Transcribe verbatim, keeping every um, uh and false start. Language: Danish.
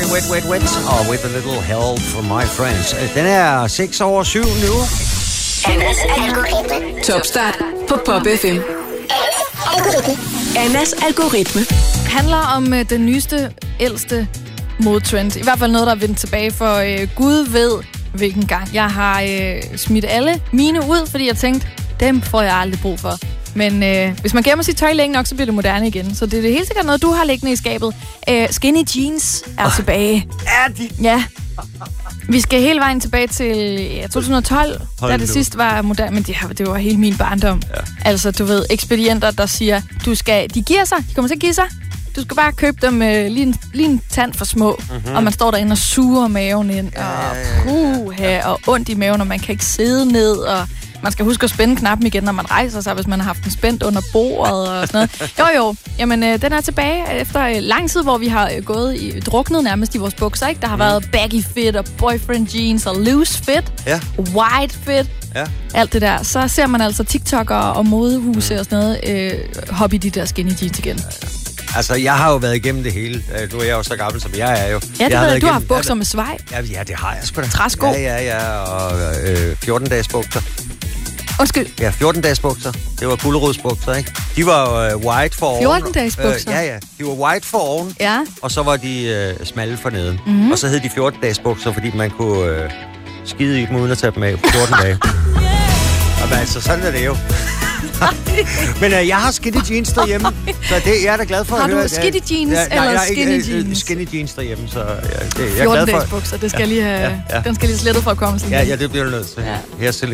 wet, wet, wet. Og with a little help from my friends. Den er seks over syv nu. Annas algoritme. Topstart på Pop F M. Annas algoritme handler om øh, den nyeste, ældste modetrend. I hvert fald noget, der er vendt tilbage for øh, Gud ved, hvilken gang. Jeg har øh, smidt alle mine ud, fordi jeg tænkte, dem får jeg aldrig brug for. Men øh, hvis man gemmer sit tøj længe nok, så bliver det moderne igen. Så det er det helt sikkert noget, du har liggende i skabet. Øh, skinny jeans er oh, tilbage. Er de? Ja. Vi skal hele vejen tilbage til ja, to tusind og tolv, Hold da det nu. sidst var moderne. Men det, det var hele min barndom. Ja. Altså, du ved, ekspedienter, der siger, du skal, de giver sig, de kommer til at give sig. Du skal bare købe dem øh, lige, en, lige en tand for små. Mm-hmm. Og man står derinde og suger maven ind. Og puha, og ondt i maven, og man kan ikke sidde ned. Og man skal huske at spænde knappen igen, når man rejser sig, hvis man har haft den spændt under bordet og sådan noget. Jo jo, jamen øh, den er tilbage efter øh, lang tid, hvor vi har øh, gået i, druknet nærmest i vores bukser, ikke? Der har mm. været baggy fit og boyfriend jeans og loose fit, ja. wide fit, ja. alt det der. Så ser man altså TikTok'ere og modehuse mm. og sådan noget øh, hoppe i de der skinny jeans igen. Altså, jeg har jo været igennem det hele. Nu er jeg jo så gammel, som jeg er jo. Ja, det jeg ved jeg. Du har igennem... haft bukser med svej. Ja, ja, det har jeg sgu da. Træsko. Ja, ja, ja. Og øh, fjorten-dages bukser. Undskyld. Ja, fjorten-dages bukser. Det var gulerodsbukser, ikke? De var øh, white for oven. fjorten-dages bukser? Øh, ja, ja. De var white for oven. Ja. Og så var de øh, smalle for neden. Mm-hmm. Og så hed de fjorten-dages bukser, fordi man kunne øh, skide i dem uden at tage dem af på fjorten dage. Jamen altså, sådan er det jo. Men øh, jeg har skinny jeans derhjemme, så det jeg er da glad for har at høre. Har du skinny jeans ja, ja, eller skinny ikke, jeans? Skinny jeans derhjemme, så ja, det, jeg er glad for. fjorten-dages bukser, det skal ja, lige have, ja, ja. Den skal lige slettet fra kommelsen. Ja, ja, det bliver du nødt til. Ja. Her